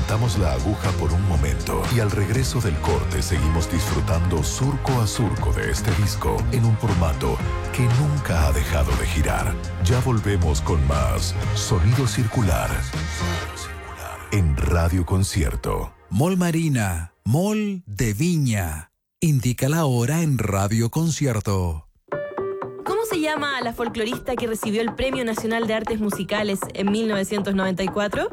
adelantamos la aguja por un momento y al regreso del corte seguimos disfrutando surco a surco de este disco en un formato que nunca ha dejado de girar. Ya volvemos con más Sonido Circular en Radio Concierto. Mall Marina, Mall de Viña. Indica la hora en Radio Concierto. ¿Cómo se llama a la folclorista que recibió el Premio Nacional de Artes Musicales en 1994?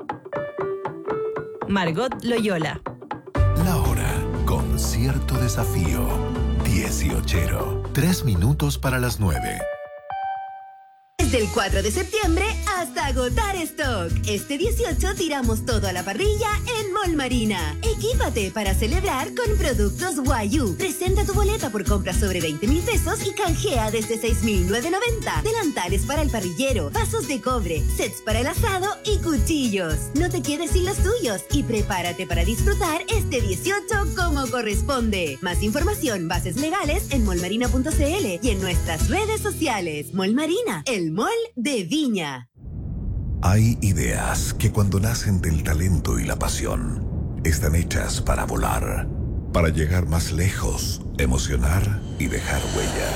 Margot Loyola. La hora, Concierto Desafío, 18. 3 minutos para las 9. Desde el 4 de septiembre hasta agotar stock. Este 18 tiramos todo a la parrilla en Mall Marina. Equípate para celebrar con productos Wayu. Presenta tu boleta por compra sobre 20,000 pesos y canjea desde 6,990. Delantales para el parrillero, vasos de cobre, sets para el asado y cuchillos. No te quedes sin los tuyos y prepárate para disfrutar este 18 como corresponde. Más información, bases legales en mallmarina.cl y en nuestras redes sociales. Mall Marina, el Mall de Viña. Hay ideas que cuando nacen del talento y la pasión, están hechas para volar, para llegar más lejos, emocionar y dejar huella.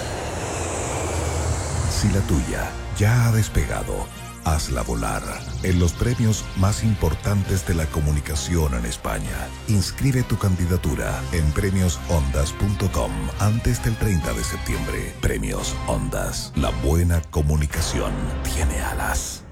Si la tuya ya ha despegado, hazla volar en los premios más importantes de la comunicación en España. Inscribe tu candidatura en premiosondas.com antes del 30 de septiembre. Premios Ondas. La buena comunicación tiene alas.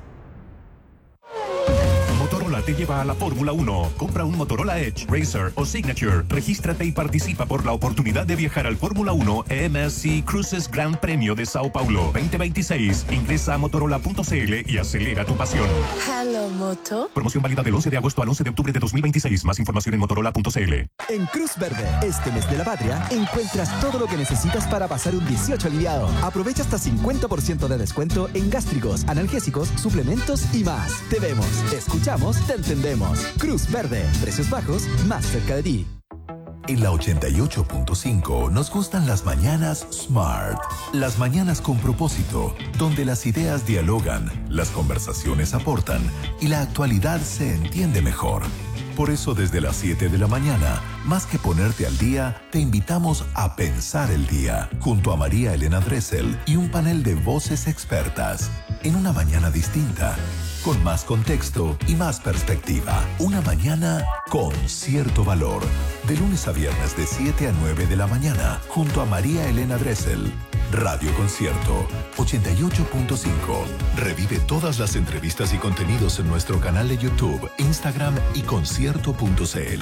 Motorola te lleva a la Fórmula 1. Compra un Motorola Edge, Racer o Signature. Regístrate y participa por la oportunidad de viajar al Fórmula 1 MSC Cruises Gran Premio de Sao Paulo 2026. Ingresa a motorola.cl y acelera tu pasión. Hello, Moto. Promoción válida del 11 de agosto al 11 de octubre de 2026. Más información en motorola.cl. En Cruz Verde, este mes de la patria, encuentras todo lo que necesitas para pasar un 18 aliviado. Aprovecha hasta 50% de descuento en gástricos, analgésicos, suplementos y más. Te vemos, escuchamos, te entendemos. Cruz Verde, precios bajos, más cerca de ti. En la 88.5 nos gustan las mañanas Smart. Las mañanas con propósito, donde las ideas dialogan, las conversaciones aportan y la actualidad se entiende mejor. Por eso desde las 7 de la mañana, más que ponerte al día, te invitamos a pensar el día, junto a María Elena Dressel y un panel de voces expertas, en una mañana distinta, con más contexto y más perspectiva. Una mañana con cierto valor. De lunes a viernes de 7 a 9 de la mañana, junto a María Elena Dressel. Radio Concierto 88.5. Revive todas las entrevistas y contenidos en nuestro canal de YouTube, Instagram y concierto.cl.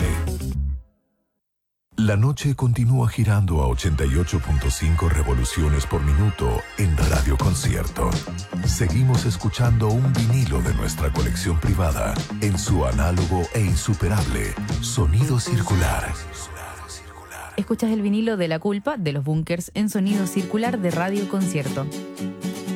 La noche continúa girando a 88.5 revoluciones por minuto en Radio Concierto. Seguimos escuchando un vinilo de nuestra colección privada en su análogo e insuperable Sonido Circular. Escuchas el vinilo de La Culpa de los Bunkers en Sonido Circular de Radio Concierto.